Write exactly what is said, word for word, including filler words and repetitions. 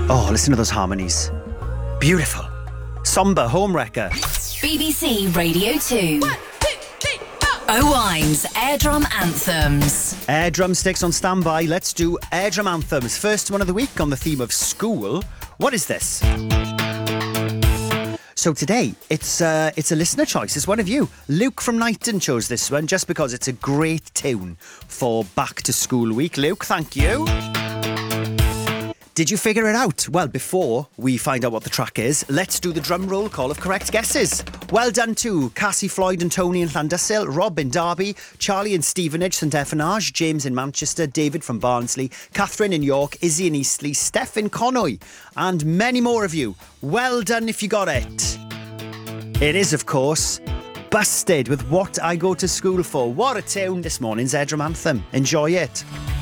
Oh, listen to those harmonies. Beautiful. Somber Homewrecker. B B C Radio two. One, two, three, four. Owine's Air Drum Anthems. Air drumsticks on standby. Let's do Air Drum Anthems. First one of the week on the theme of school. What is this? So today, it's uh, it's a listener choice. It's one of you. Luke from Knighton chose this one just because it's a great tune for back to school week. Luke, thank you. Did you figure it out? Well, before we find out what the track is, let's do the drum roll call of correct guesses. Well done to Cassie Floyd and Tony in Llandyssil, Rob in Derby, Charlie in Stevenage, St Effanage, James in Manchester, David from Barnsley, Catherine in York, Izzy in Eastleigh, Steph in Conwy, and many more of you. Well done if you got it. It is, of course, Busted with What I Go to School For. What a tune, this morning's Air Drum Anthem. Enjoy it.